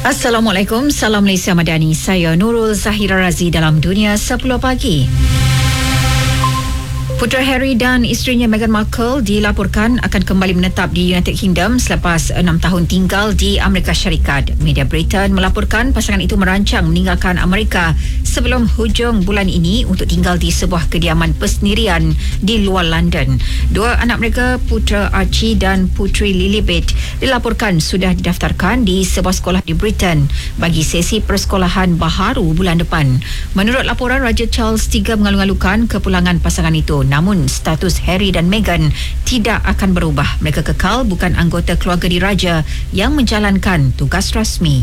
Assalamualaikum, salam Malaysia Madani. Saya Nurul Zahira Razi dalam Dunia 10 Pagi. Putera Harry dan isterinya Meghan Markle dilaporkan akan kembali menetap di United Kingdom selepas 6 tahun tinggal di Amerika Syarikat. Media Britain melaporkan pasangan itu merancang meninggalkan Amerika sebelum hujung bulan ini untuk tinggal di sebuah kediaman persendirian di luar London. Dua anak mereka, putera Archie dan puteri Lilibet, dilaporkan sudah didaftarkan di sebuah sekolah di Britain bagi sesi persekolahan baharu bulan depan. Menurut laporan, Raja Charles III mengalu-alukan kepulangan pasangan itu. Namun status Harry dan Meghan tidak akan berubah. Mereka kekal bukan anggota keluarga diraja yang menjalankan tugas rasmi.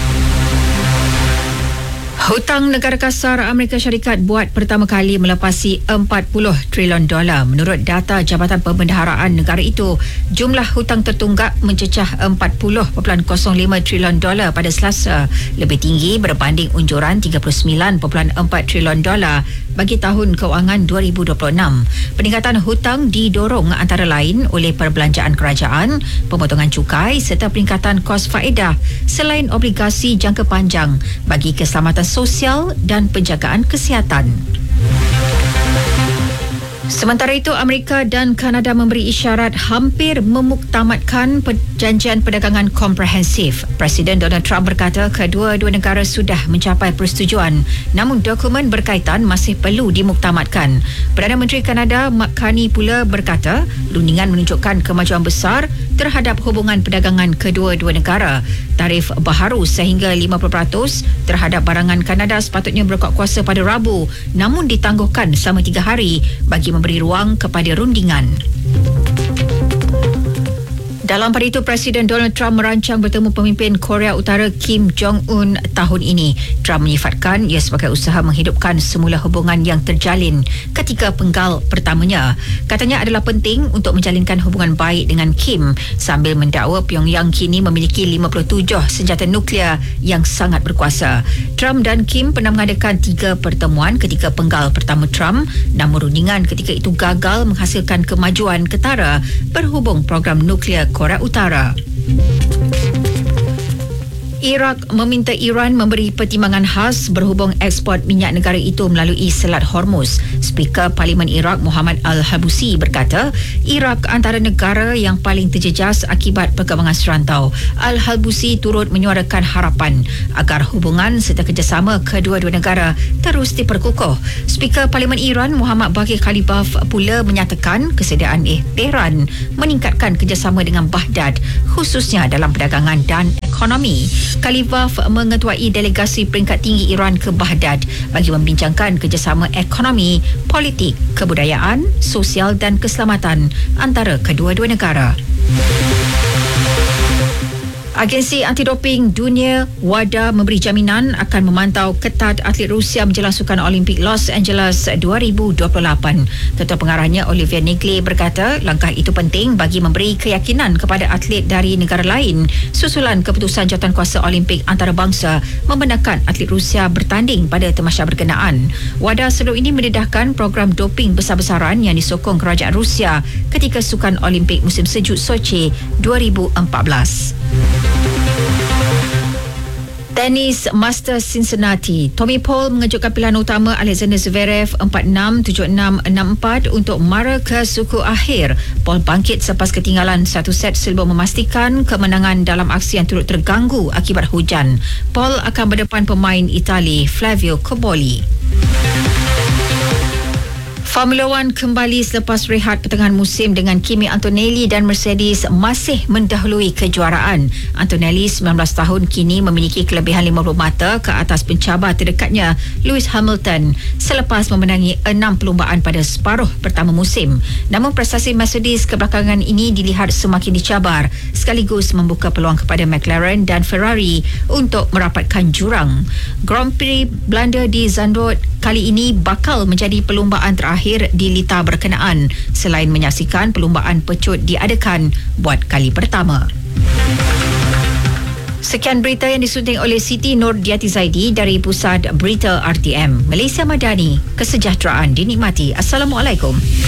Hutang negara kasar Amerika Syarikat buat pertama kali melepasi $40 trilion. Menurut data Jabatan Pembendaharaan negara itu, jumlah hutang tertunggak mencecah $40.05 trilion pada Selasa, lebih tinggi berbanding unjuran $39.4 trilion bagi tahun kewangan 2026. Peningkatan hutang didorong antara lain oleh perbelanjaan kerajaan, pemotongan cukai serta peningkatan kos faedah selain obligasi jangka panjang bagi keselamatan sosial dan penjagaan kesihatan. Sementara itu, Amerika dan Kanada memberi isyarat hampir memuktamadkan perjanjian perdagangan komprehensif. Presiden Donald Trump berkata kedua-dua negara sudah mencapai persetujuan, namun dokumen berkaitan masih perlu dimuktamadkan. Perdana Menteri Kanada Mark Carney pula berkata rundingan menunjukkan kemajuan besar terhadap hubungan perdagangan kedua-dua negara. Tarif baharu sehingga 50% terhadap barangan Kanada sepatutnya berkuat kuasa pada Rabu, namun ditangguhkan selama 3 hari bagi memberi ruang kepada rundingan. Dalam pada itu, Presiden Donald Trump merancang bertemu pemimpin Korea Utara Kim Jong-un tahun ini. Trump menyifatkan ia sebagai usaha menghidupkan semula hubungan yang terjalin ketika penggal pertamanya. Katanya adalah penting untuk menjalinkan hubungan baik dengan Kim sambil mendakwa Pyongyang kini memiliki 57 senjata nuklear yang sangat berkuasa. Trump dan Kim pernah mengadakan 3 pertemuan ketika penggal pertama Trump, namun rundingan ketika itu gagal menghasilkan kemajuan ketara berhubung program nuklear Korea Utara. Iraq meminta Iran memberi pertimbangan khas berhubung ekspor minyak negara itu melalui Selat Hormuz. Speaker Parlimen Iraq Muhammad Al-Halbusi berkata, Iraq antara negara yang paling terjejas akibat perkembangan serantau. Al-Halbusi turut menyuarakan harapan agar hubungan serta kerjasama kedua-dua negara terus diperkukuh. Speaker Parlimen Iran Muhammad Baqir Khalibaf pula menyatakan kesediaan Tehran meningkatkan kerjasama dengan Baghdad, khususnya dalam perdagangan dan ekonomi. Khalifaf mengetuai delegasi peringkat tinggi Iran ke Baghdad bagi membincangkan kerjasama ekonomi, politik, kebudayaan, sosial dan keselamatan antara kedua-dua negara. Agensi Antidoping Dunia WADA memberi jaminan akan memantau ketat atlet Rusia menjelang Sukan Olimpik Los Angeles 2028. Ketua pengarahnya Olivier Nigli berkata langkah itu penting bagi memberi keyakinan kepada atlet dari negara lain susulan keputusan Jawatankuasa Olimpik antarabangsa membenarkan atlet Rusia bertanding pada tamasya berkenaan. WADA sebelum ini mendedahkan program doping besar-besaran yang disokong kerajaan Rusia ketika Sukan Olimpik musim sejuk Sochi 2014. Tenis Masters Cincinnati. Tommy Paul mengejutkan pilihan utama Alexander Zverev 4-6, 7-6, 6-4 untuk mara ke suku akhir. Paul bangkit selepas ketinggalan 1 set sebelum memastikan kemenangan dalam aksi yang turut terganggu akibat hujan. Paul akan berdepan pemain Itali Flavio Cobolli. Formula One kembali selepas rehat pertengahan musim dengan Kimi Antonelli dan Mercedes masih mendahului kejuaraan. Antonelli 19 tahun kini memiliki kelebihan 50 mata ke atas pencabar terdekatnya Lewis Hamilton selepas memenangi 6 perlumbaan pada separuh pertama musim. Namun prestasi Mercedes kebelakangan ini dilihat semakin dicabar sekaligus membuka peluang kepada McLaren dan Ferrari untuk merapatkan jurang. Grand Prix Belanda di Zandvoort kali ini bakal menjadi perlumbaan terakhir di lita berkenaan selain menyaksikan perlumbaan pecut diadakan buat kali pertama. Sekian berita yang disunting oleh Siti Nurdiati Zaidi dari Pusat Berita RTM. Malaysia Madani, kesejahteraan dinikmati. Assalamualaikum.